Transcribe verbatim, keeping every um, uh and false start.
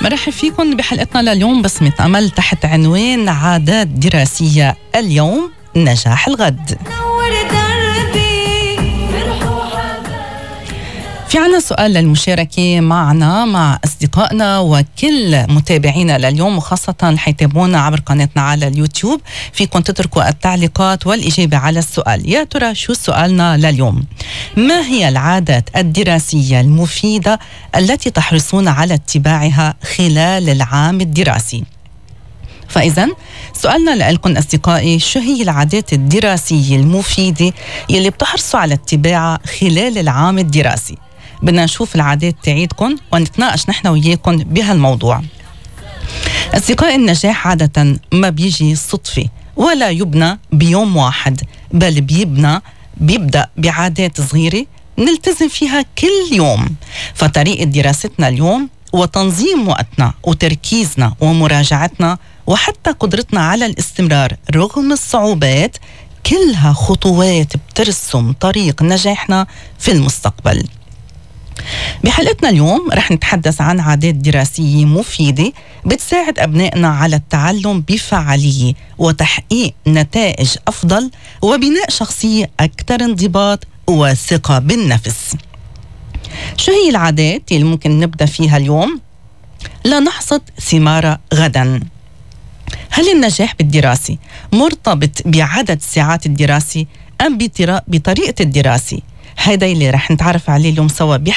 برحب فيكم بحلقتنا لليوم بسمة أمل تحت عنوان عادات دراسية اليوم نجاح الغد. في عنا سؤال للمشاركة معنا مع أصدقائنا وكل متابعينا لليوم، وخاصة اللي حيتابعونا عبر قناتنا على اليوتيوب. فيكم تتركوا التعليقات والإجابة على السؤال. يا ترى شو سؤالنا لليوم؟ ما هي العادات الدراسية المفيدة التي تحرصون على اتباعها خلال العام الدراسي؟ فإذن سؤالنا لكم أصدقائي، شو هي العادات الدراسية المفيدة يلي بتحرصوا على اتباعها خلال العام الدراسي؟ بدنا نشوف العادات تعيدكم ونتناقش نحن وياكم بهالموضوع. أصدقائي، النجاح عادة ما بيجي صدفة ولا يبنى بيوم واحد، بل بيبنى بيبدأ بعادات صغيرة نلتزم فيها كل يوم. فطريقة دراستنا اليوم وتنظيم وقتنا وتركيزنا ومراجعتنا وحتى قدرتنا على الاستمرار رغم الصعوبات كلها خطوات بترسم طريق نجاحنا في المستقبل. بحلقتنا اليوم رح نتحدث عن عادات دراسية مفيدة بتساعد أبنائنا على التعلم بفعالية وتحقيق نتائج أفضل وبناء شخصية أكثر انضباط وثقة بالنفس. شو هي العادات اللي ممكن نبدأ فيها اليوم لنحصد ثمار غدا؟ هل النجاح بالدراسة مرتبط بعدد ساعات الدراسة أم بطريقة الدراسة؟ هذا اللي رح نتعرف عليه اليوم سوا